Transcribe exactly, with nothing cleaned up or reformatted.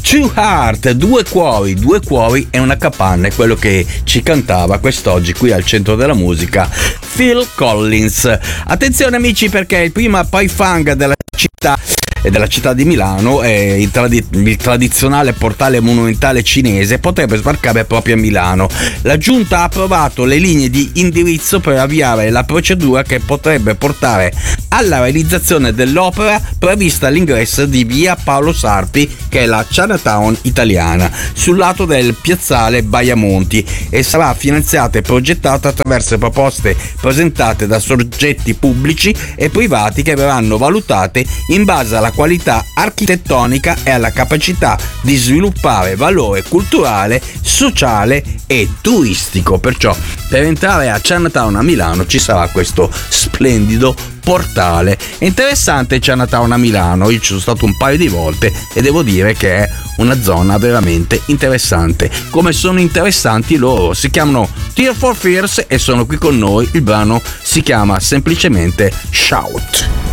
Two Heart, due cuori, due cuori e una capanna, è quello che ci cantava quest'oggi qui al centro della musica Phil Collins. Attenzione amici, perché il prima Pai Fang della città e della città di Milano, eh, il, tradi- il tradizionale portale monumentale cinese, potrebbe sbarcare proprio a Milano. La giunta ha approvato le linee di indirizzo per avviare la procedura che potrebbe portare alla realizzazione dell'opera prevista all'ingresso di via Paolo Sarpi, che è la Chinatown italiana, sul lato del piazzale Baiamonti, e sarà finanziata e progettata attraverso proposte presentate da soggetti pubblici e privati che verranno valutate in base alla qualità architettonica e alla capacità di sviluppare valore culturale, sociale e turistico. Perciò per entrare a Chinatown a Milano ci sarà questo splendido portale. È interessante Chinatown a Milano, io ci sono stato un paio di volte e devo dire che è una zona veramente interessante, come sono interessanti loro. Si chiamano Tears for Fears e sono qui con noi. Il brano si chiama semplicemente Shout.